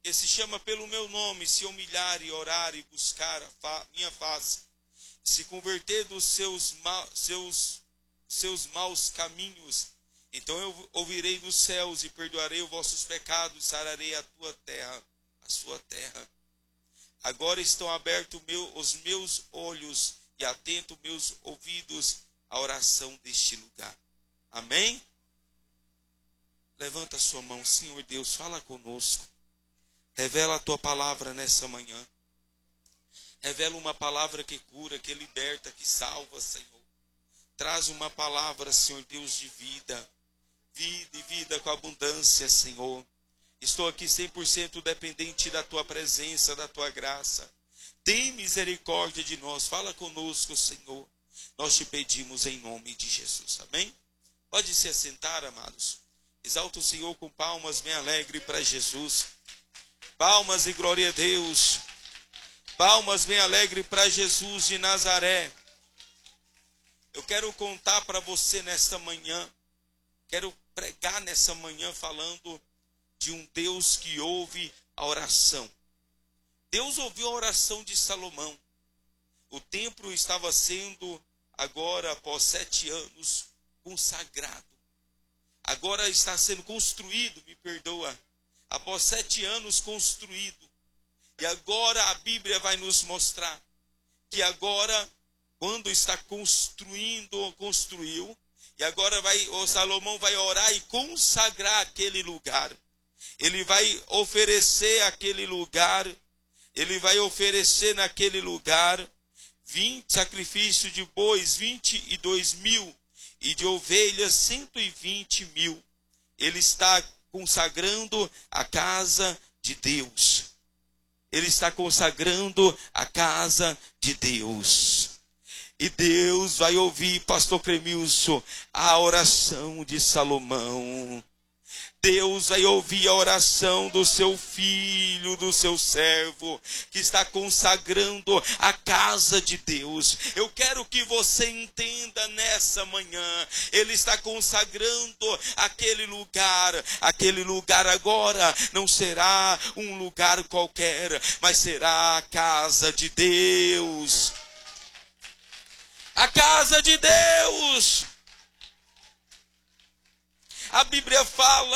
que se chama pelo meu nome, se humilhar e orar e buscar minha face, se converter dos seus maus caminhos, então eu ouvirei dos céus e perdoarei os vossos pecados, sararei a sua terra. Agora estão abertos os meus olhos e atentos meus ouvidos à oração deste lugar. Amém? Levanta a sua mão, Senhor Deus, fala conosco. Revela a tua palavra nessa manhã. Revela uma palavra que cura, que liberta, que salva, Senhor. Traz uma palavra, Senhor Deus, de vida. Vida e vida com abundância, Senhor. Estou aqui 100% dependente da tua presença, da tua graça. Tem misericórdia de nós. Fala conosco, Senhor. Nós te pedimos em nome de Jesus. Amém? Pode se assentar, amados. Exalta o Senhor com palmas bem alegre para Jesus. Palmas e glória a Deus. Palmas bem alegre para Jesus de Nazaré. Eu quero contar para você nesta manhã. Quero pregar nessa manhã falando de um Deus que ouve a oração. Deus ouviu a oração de Salomão. O templo estava sendo agora, após 7 anos, consagrado. Agora está sendo construído, me perdoa. Após 7 anos construído. E agora a Bíblia vai nos mostrar que agora, quando está construiu, e agora o Salomão vai orar e consagrar aquele lugar. Ele vai oferecer aquele lugar, ele vai oferecer naquele lugar 20 sacrifícios de bois, 22.000, e de ovelhas 120.000. Ele está consagrando a casa de Deus. Ele está consagrando a casa de Deus. E Deus vai ouvir, pastor Clemilson, a oração de Salomão. Deus vai ouvir a oração do seu filho, do seu servo, que está consagrando a casa de Deus. Eu quero que você entenda nessa manhã, ele está consagrando aquele lugar. Aquele lugar agora não será um lugar qualquer, mas será a casa de Deus. A casa de Deus. A Bíblia fala